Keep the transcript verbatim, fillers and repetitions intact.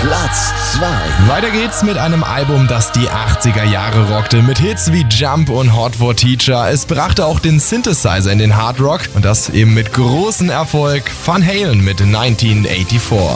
Platz zwei. Weiter geht's mit einem Album, das die achtziger Jahre rockte, mit Hits wie Jump und Hot for Teacher. Es brachte auch den Synthesizer in den Hard Rock und das eben mit großem Erfolg. Van Halen mit neunzehnhundertvierundachtzig.